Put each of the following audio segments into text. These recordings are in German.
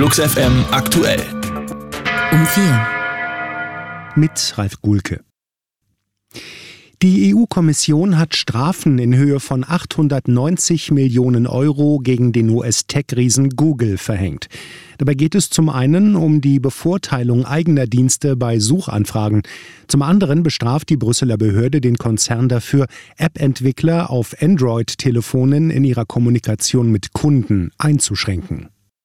Flux FM aktuell. Um 4. Mit Ralf Gulke. Die EU-Kommission hat Strafen in Höhe von 890 Millionen Euro gegen den US-Tech-Riesen Google verhängt. Dabei geht es zum einen um die Bevorteilung eigener Dienste bei Suchanfragen. Zum anderen bestraft die Brüsseler Behörde den Konzern dafür, App-Entwickler auf Android-Telefonen in ihrer Kommunikation mit Kunden einzuschränken.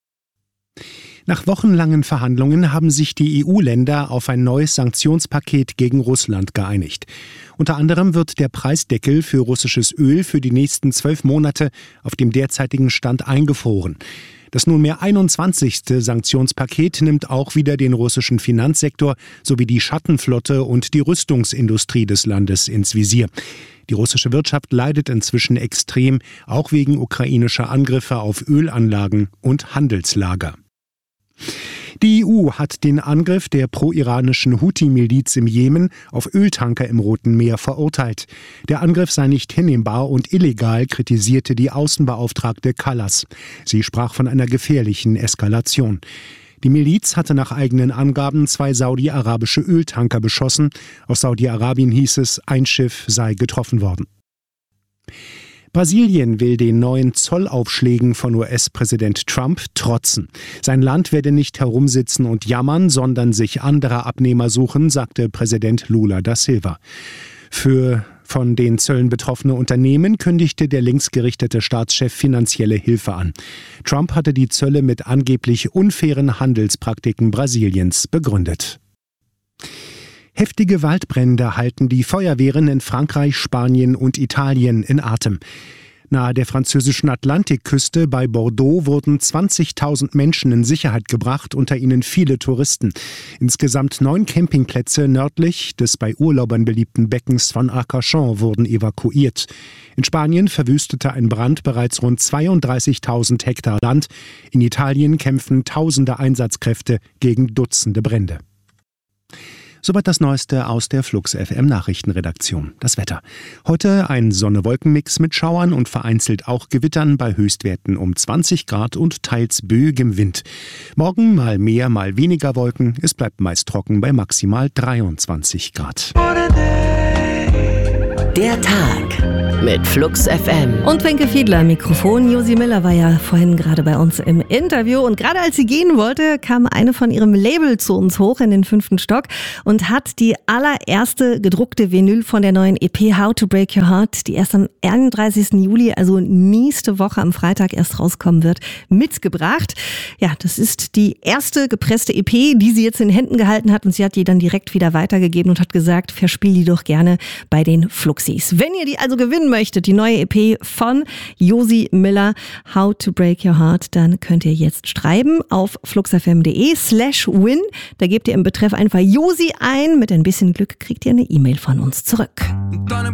Nach wochenlangen Verhandlungen haben sich die EU-Länder auf ein neues Sanktionspaket gegen Russland geeinigt. Unter anderem wird der Preisdeckel für russisches Öl für die nächsten 12 Monate auf dem derzeitigen Stand eingefroren. Das nunmehr 21. Sanktionspaket nimmt auch wieder den russischen Finanzsektor sowie die Schattenflotte und die Rüstungsindustrie des Landes ins Visier. Die russische Wirtschaft leidet inzwischen extrem, auch wegen ukrainischer Angriffe auf Ölanlagen und Handelslager. Die EU hat den Angriff der pro-iranischen Houthi-Miliz im Jemen auf Öltanker im Roten Meer verurteilt. Der Angriff sei nicht hinnehmbar und illegal, kritisierte die Außenbeauftragte Kallas. Sie sprach von einer gefährlichen Eskalation. Die Miliz hatte nach eigenen Angaben 2 saudi-arabische Öltanker beschossen. Aus Saudi-Arabien hieß es, ein Schiff sei getroffen worden. Brasilien will den neuen Zollaufschlägen von US-Präsident Trump trotzen. Sein Land werde nicht herumsitzen und jammern, sondern sich anderer Abnehmer suchen, sagte Präsident Lula da Silva. Für von den Zöllen betroffene Unternehmen kündigte der linksgerichtete Staatschef finanzielle Hilfe an. Trump hatte die Zölle mit angeblich unfairen Handelspraktiken Brasiliens begründet. Heftige Waldbrände halten die Feuerwehren in Frankreich, Spanien und Italien in Atem. Nahe der französischen Atlantikküste bei Bordeaux wurden 20.000 Menschen in Sicherheit gebracht, unter ihnen viele Touristen. Insgesamt 9 Campingplätze nördlich des bei Urlaubern beliebten Beckens von Arcachon wurden evakuiert. In Spanien verwüstete ein Brand bereits rund 32.000 Hektar Land. In Italien kämpfen tausende Einsatzkräfte gegen Dutzende Brände. Soweit das Neueste aus der Flux FM Nachrichtenredaktion. Das Wetter. Heute ein Sonne-Wolken-Mix mit Schauern und vereinzelt auch Gewittern bei Höchstwerten um 20 Grad und teils böigem Wind. Morgen mal mehr, mal weniger Wolken. Es bleibt meist trocken bei maximal 23 Grad. Der Tag mit Flux FM. Und Wenke Fiedler am Mikrofon. Josi Miller war ja vorhin gerade bei uns im Interview. Und gerade als sie gehen wollte, kam eine von ihrem Label zu uns hoch in den 5. Stock und hat die allererste gedruckte Vinyl von der neuen EP How to Break Your Heart, die erst am 31. Juli, also nächste Woche am Freitag erst rauskommen wird, mitgebracht. Ja, das ist die erste gepresste EP, die sie jetzt in den Händen gehalten hat. Und sie hat die dann direkt wieder weitergegeben und hat gesagt, verspiel die doch gerne bei den Fluxis. Wenn ihr die also gewinnen möchtet, die neue EP von Josi Miller, How to Break Your Heart, dann könnt ihr jetzt schreiben auf fluxfm.de/win. Da gebt ihr im Betreff einfach Josi ein. Mit ein bisschen Glück kriegt ihr eine E-Mail von uns zurück. Gonna